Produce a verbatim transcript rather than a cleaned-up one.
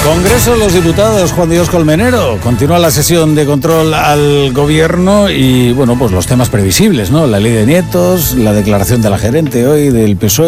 Congreso de los Diputados, Juan Dios Colmenero. Continúa la sesión de control al gobierno y, bueno, pues los temas previsibles, ¿no? La ley de nietos, la declaración de la gerente hoy del P S O E.